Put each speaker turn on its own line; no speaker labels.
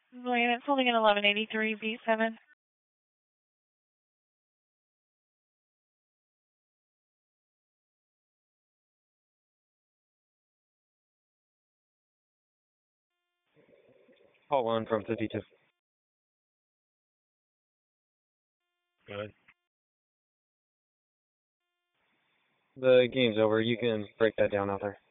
It's holding in 1183 B7.
Call 1 from 52.
Good.
The game's over. You can break that down out there.